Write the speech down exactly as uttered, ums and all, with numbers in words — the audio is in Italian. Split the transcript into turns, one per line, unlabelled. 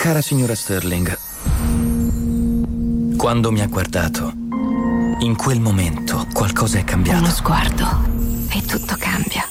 Cara signora Sterling, quando mi ha guardato, in quel momento qualcosa è cambiato.
Uno sguardo e tutto cambia.